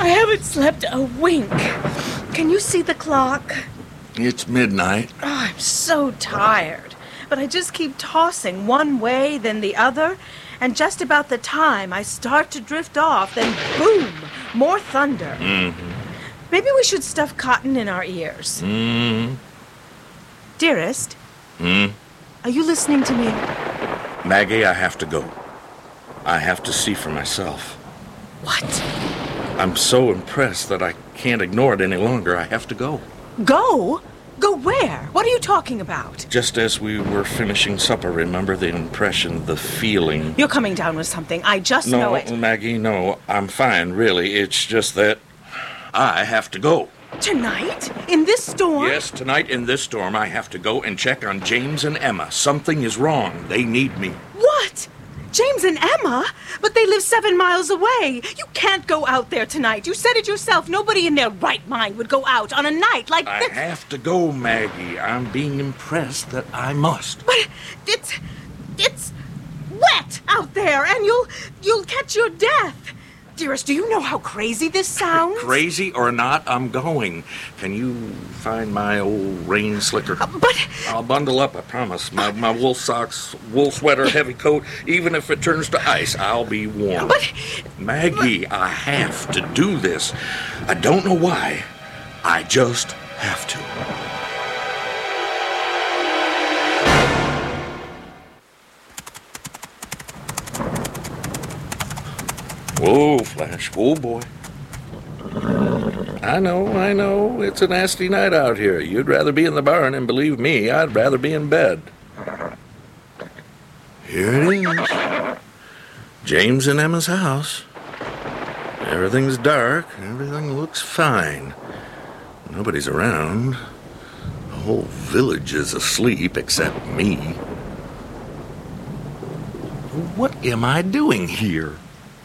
I haven't slept a wink. Can you see the clock? It's midnight. Oh, I'm so tired. But I just keep tossing one way, then the other. And just about the time I start to drift off, then boom, more thunder. Maybe we should stuff cotton in our ears. Dearest, are you listening to me? Maggie, I have to go. I have to see for myself. What? I'm so impressed that I can't ignore it any longer. I have to go. Go? Go where? What are you talking about? Just as we were finishing supper, remember the impression, the feeling. You're coming down with something. I just know it. No, Maggie, no. I'm fine, really. It's just that I have to go. Tonight? In this storm? Yes, tonight in this storm, I have to go and check on James and Emma. Something is wrong. They need me. What? James and Emma? But they live 7 miles away. You can't go out there tonight. You said it yourself. Nobody in their right mind would go out on a night like I this. have to go, Maggie. I'm being impressed that I must. But it's wet out there, and you'll catch your death. Dearest, do you know how crazy this sounds? Crazy or not, I'm going. Can you find my old rain slicker? But I'll bundle up, I promise. My wool socks, wool sweater, heavy coat. Even if it turns to ice, I'll be warm. But Maggie, I have to do this. I don't know why. I just have to. Whoa, Flash. Whoa, boy. I know. It's a nasty night out here. You'd rather be in the barn, and believe me, I'd rather be in bed. Here it is. James and Emma's house. Everything's dark. Everything looks fine. Nobody's around. The whole village is asleep except me. What am I doing here?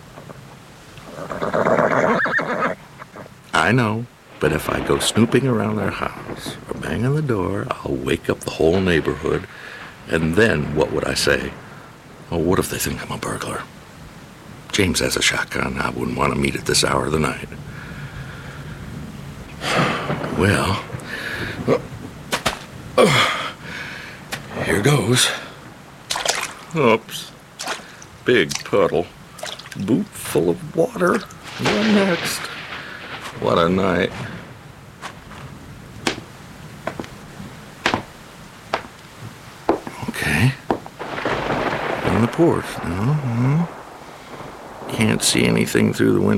I know, but if I go snooping around their house or bang on the door, I'll wake up the whole neighborhood. And then what would I say? Oh, what if they think I'm a burglar? James has a shotgun. I wouldn't want to meet at this hour of the night. Well, here goes. Oops. Big puddle. Boot full of water. What next? What a night. Okay. On the porch now. Can't see anything through the window.